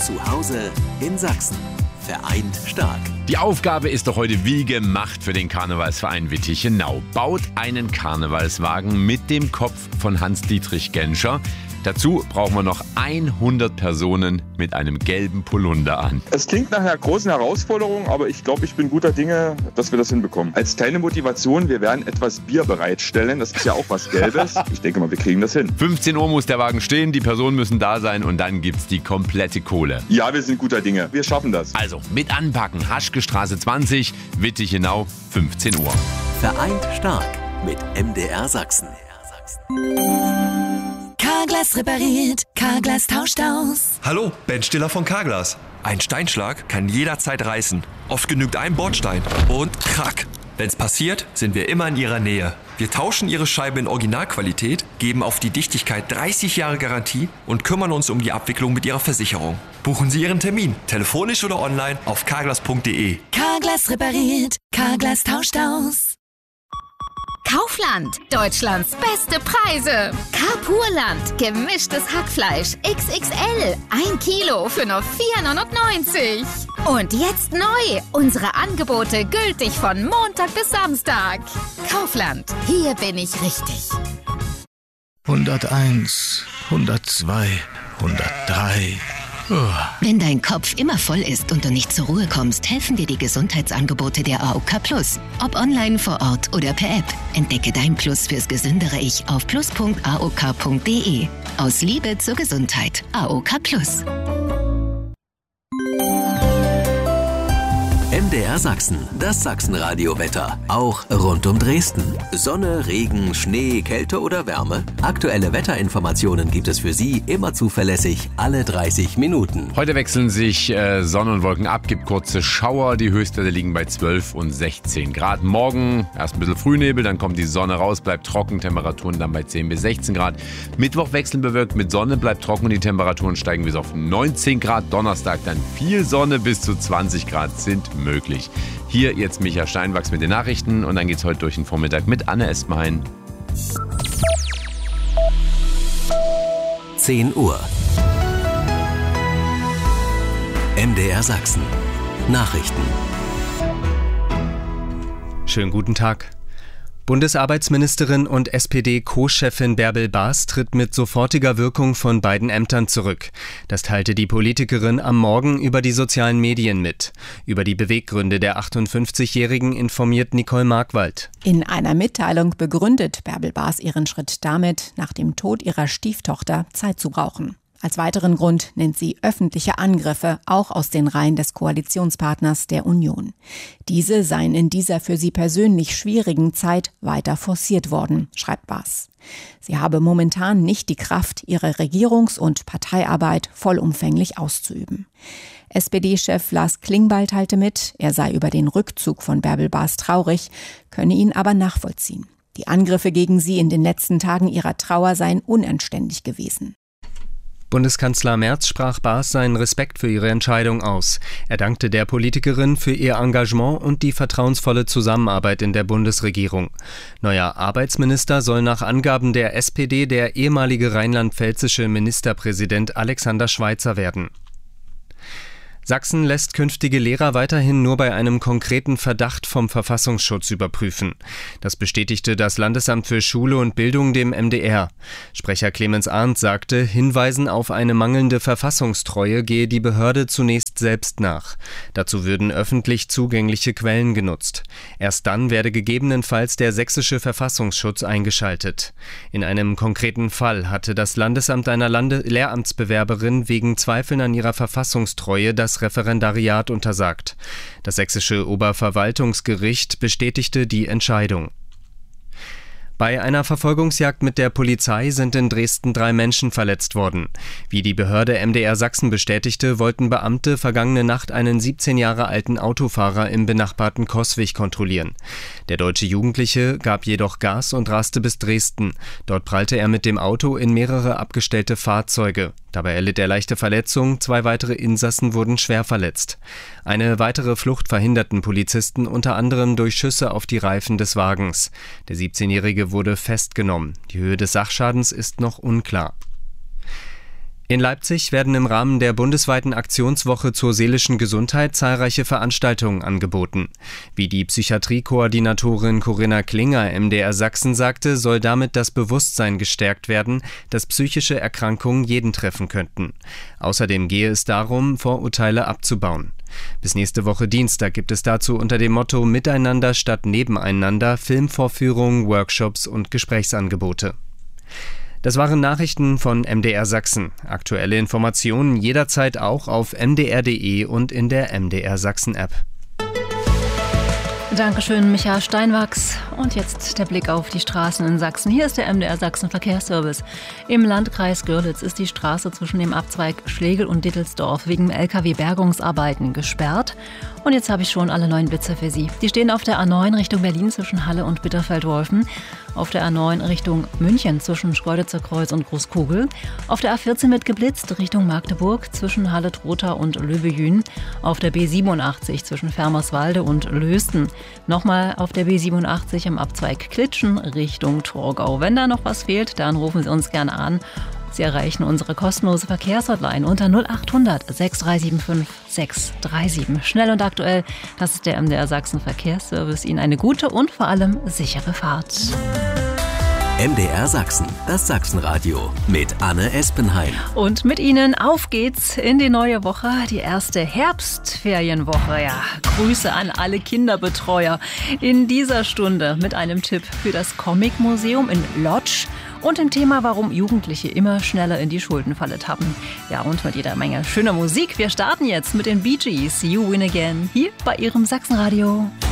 Zu Hause in Sachsen. Vereint stark. Die Aufgabe ist doch heute wie gemacht für den Karnevalsverein Wittichenau. Baut einen Karnevalswagen mit dem Kopf von Hans-Dietrich Genscher. Dazu brauchen wir noch 100 Personen mit einem gelben Polunder an. Es klingt nach einer großen Herausforderung, aber ich glaube, ich bin guter Dinge, dass wir das hinbekommen. Als kleine Motivation, wir werden etwas Bier bereitstellen. Das ist ja auch was Gelbes. Ich denke mal, wir kriegen das hin. 15 Uhr muss der Wagen stehen, die Personen müssen da sein und dann gibt's die komplette Kohle. Ja, wir sind guter Dinge. Wir schaffen das. Also mit anpacken. Haschke Straße 20, Wittichenau, 15 Uhr. Vereint stark mit MDR Sachsen. Carglass repariert, Carglass tauscht aus. Hallo, Ben Stiller von Carglass. Ein Steinschlag kann jederzeit reißen. Oft genügt ein Bordstein und krack. Wenn's passiert, sind wir immer in Ihrer Nähe. Wir tauschen Ihre Scheibe in Originalqualität, geben auf die Dichtigkeit 30 Jahre Garantie und kümmern uns um die Abwicklung mit Ihrer Versicherung. Buchen Sie Ihren Termin, telefonisch oder online auf carglass.de. Carglass repariert, Carglass tauscht aus. Kaufland, Deutschlands beste Preise. Carpurland, gemischtes Hackfleisch XXL, 1 Kilo für nur 4,99 €. Und jetzt neu, unsere Angebote gültig von Montag bis Samstag. Kaufland, hier bin ich richtig. 101, 102, 103... Wenn dein Kopf immer voll ist und du nicht zur Ruhe kommst, helfen dir die Gesundheitsangebote der AOK Plus. Ob online, vor Ort oder per App. Entdecke dein Plus fürs gesündere Ich auf plus.aok.de. Aus Liebe zur Gesundheit. AOK Plus. MDR Sachsen, das Sachsenradio-Wetter. Auch rund um Dresden. Sonne, Regen, Schnee, Kälte oder Wärme. Aktuelle Wetterinformationen gibt es für Sie immer zuverlässig alle 30 Minuten. Heute wechseln sich Sonne und Wolken ab, gibt kurze Schauer. Die Höchstwerte liegen bei 12 und 16 Grad. Morgen erst ein bisschen Frühnebel, dann kommt die Sonne raus, bleibt trocken, Temperaturen dann bei 10 bis 16 Grad. Mittwoch wechseln bewölkt mit Sonne, bleibt trocken und die Temperaturen steigen bis auf 19 Grad. Donnerstag dann viel Sonne, bis zu 20 Grad sind möglich. Hier jetzt Micha Steinwachs mit den Nachrichten und dann geht's heute durch den Vormittag mit Anne Espenhain. 10 Uhr. MDR Sachsen. Nachrichten. Schönen guten Tag. Bundesarbeitsministerin und SPD-Co-Chefin Bärbel Baas tritt mit sofortiger Wirkung von beiden Ämtern zurück. Das teilte die Politikerin am Morgen über die sozialen Medien mit. Über die Beweggründe der 58-Jährigen informiert Nicole Markwald. In einer Mitteilung begründet Bärbel Baas ihren Schritt damit, nach dem Tod ihrer Stieftochter Zeit zu brauchen. Als weiteren Grund nennt sie öffentliche Angriffe, auch aus den Reihen des Koalitionspartners der Union. Diese seien in dieser für sie persönlich schwierigen Zeit weiter forciert worden, schreibt Baas. Sie habe momentan nicht die Kraft, ihre Regierungs- und Parteiarbeit vollumfänglich auszuüben. SPD-Chef Lars Klingbeil teilte mit, er sei über den Rückzug von Bärbel Baas traurig, könne ihn aber nachvollziehen. Die Angriffe gegen sie in den letzten Tagen ihrer Trauer seien unanständig gewesen. Bundeskanzler Merz sprach Baas seinen Respekt für ihre Entscheidung aus. Er dankte der Politikerin für ihr Engagement und die vertrauensvolle Zusammenarbeit in der Bundesregierung. Neuer Arbeitsminister soll nach Angaben der SPD der ehemalige rheinland-pfälzische Ministerpräsident Alexander Schweitzer werden. Sachsen lässt künftige Lehrer weiterhin nur bei einem konkreten Verdacht vom Verfassungsschutz überprüfen. Das bestätigte das Landesamt für Schule und Bildung dem MDR. Sprecher Clemens Arndt sagte, Hinweisen auf eine mangelnde Verfassungstreue gehe die Behörde zunächst selbst nach. Dazu würden öffentlich zugängliche Quellen genutzt. Erst dann werde gegebenenfalls der sächsische Verfassungsschutz eingeschaltet. In einem konkreten Fall hatte das Landesamt einer Lehramtsbewerberin wegen Zweifeln an ihrer Verfassungstreue das Referendariat untersagt. Das sächsische Oberverwaltungsgericht bestätigte die Entscheidung. Bei einer Verfolgungsjagd mit der Polizei sind in Dresden 3 Menschen verletzt worden. Wie die Behörde MDR Sachsen bestätigte, wollten Beamte vergangene Nacht einen 17 Jahre alten Autofahrer im benachbarten Coswig kontrollieren. Der deutsche Jugendliche gab jedoch Gas und raste bis Dresden. Dort prallte er mit dem Auto in mehrere abgestellte Fahrzeuge. Dabei erlitt er leichte Verletzungen, 2 weitere Insassen wurden schwer verletzt. Eine weitere Flucht verhinderten Polizisten unter anderem durch Schüsse auf die Reifen des Wagens. Der 17-Jährige wurde festgenommen. Die Höhe des Sachschadens ist noch unklar. In Leipzig werden im Rahmen der bundesweiten Aktionswoche zur seelischen Gesundheit zahlreiche Veranstaltungen angeboten. Wie die Psychiatriekoordinatorin Corinna Klinger MDR Sachsen sagte, soll damit das Bewusstsein gestärkt werden, dass psychische Erkrankungen jeden treffen könnten. Außerdem gehe es darum, Vorurteile abzubauen. Bis nächste Woche Dienstag gibt es dazu unter dem Motto Miteinander statt Nebeneinander Filmvorführungen, Workshops und Gesprächsangebote. Das waren Nachrichten von MDR Sachsen. Aktuelle Informationen jederzeit auch auf mdr.de und in der MDR Sachsen App. Dankeschön, Michael Steinwachs. Und jetzt der Blick auf die Straßen in Sachsen. Hier ist der MDR Sachsen Verkehrsservice. Im Landkreis Görlitz ist die Straße zwischen dem Abzweig Schlegel und Dittelsdorf wegen LKW-Bergungsarbeiten gesperrt. Und jetzt habe ich schon alle neuen Blitzer für Sie. Die stehen auf der A9 Richtung Berlin zwischen Halle und Bitterfeld-Wolfen, auf der A9 Richtung München zwischen Schkeuditzer Kreuz und Großkugel, auf der A14 mit geblitzt Richtung Magdeburg zwischen Halle-Trotha und Löbejün, auf der B87 zwischen Fermerswalde und Lösten, nochmal auf der B87 am Abzweig Klitschen Richtung Torgau. Wenn da noch was fehlt, dann rufen Sie uns gerne an. Sie erreichen unsere kostenlose Verkehrshotline unter 0800 6375 637. Schnell und aktuell, das ist der MDR Sachsen Verkehrsservice. Ihnen eine gute und vor allem sichere Fahrt. MDR Sachsen, das Sachsenradio mit Anne Espenheim. Und mit Ihnen auf geht's in die neue Woche, die erste Herbstferienwoche. Ja, Grüße an alle Kinderbetreuer. In dieser Stunde mit einem Tipp für das Comic-Museum in Lodz und dem Thema, warum Jugendliche immer schneller in die Schuldenfalle tappen. Ja, und mit jeder Menge schöner Musik. Wir starten jetzt mit den Bee Gees, You Win Again, hier bei Ihrem Sachsenradio.